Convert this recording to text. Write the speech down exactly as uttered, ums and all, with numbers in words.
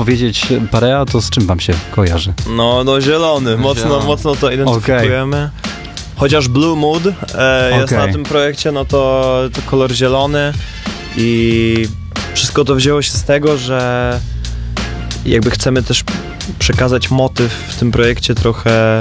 powiedzieć Parea, to z czym wam się kojarzy? No, no zielony, mocno, Zielony. mocno to identyfikujemy. Okay. Chociaż Blue Mood e, jest Okay. na tym projekcie, no to, to kolor zielony i wszystko to wzięło się z tego, że jakby chcemy też przekazać motyw w tym projekcie trochę